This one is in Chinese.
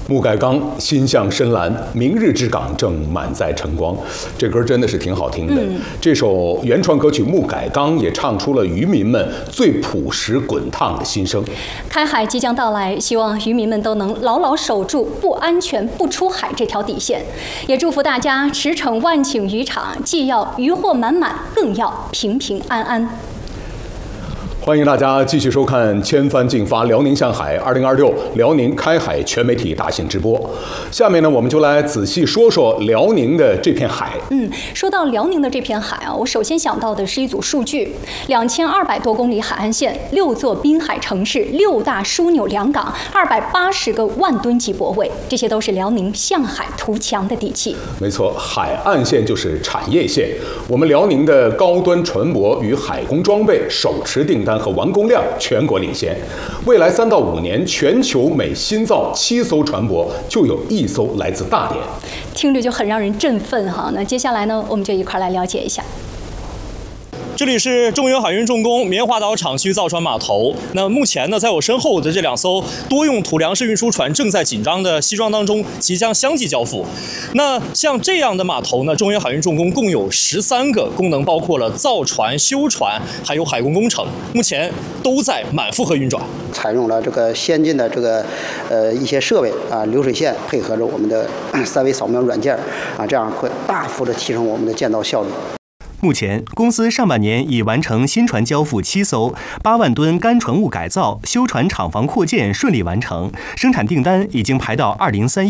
木改钢心向深蓝，明日之港正满载晨光。这歌真的是挺好听的。这首原创歌曲《木改钢》也唱出了渔民们最朴实滚烫的心声。 开海即将到来，希望渔民们都能牢牢守住不安全不出海这条底线。也祝福大家驰骋万顷渔场，既要渔获满满，更要平平安安。 欢迎大家继续收看《千帆竞发辽宁向海2026辽宁开海全媒体大型直播》。下面呢，我们就来仔细说说辽宁的这片海。 说到辽宁的这片海啊，我首先想到的是一组数据：2200多公里海岸线，6座滨海城市，6大枢纽良港，280个万吨级泊位，这些都是辽宁向海图强的底气。没错， 海岸线就是产业线。我们辽宁的高端船舶与海工装备手持订单和完工量全国领先，未来3到5年，全球每新造7艘船舶就有1艘来自大连， 听着就很让人振奋哈。那接下来呢，我们就一块来了解一下。 这里是中原海运重工棉花岛厂区造船码头。那目前呢，在我身后的这2艘多用途粮食运输船正在紧张的西装当中，即将相继交付。那像这样的码头呢，中原海运重工共有13个，功能包括了造船、修船，还有海工工程，目前都在满负荷运转。 采用了这个先进的一些设备啊，流水线配合着我们的3维扫描软件啊，这样会大幅的提升我们的建造效率。 目前，公司上半年已完成新船交付7艘，8万吨干船坞改造、修船厂房扩建顺利完成，生产订单已经排到2031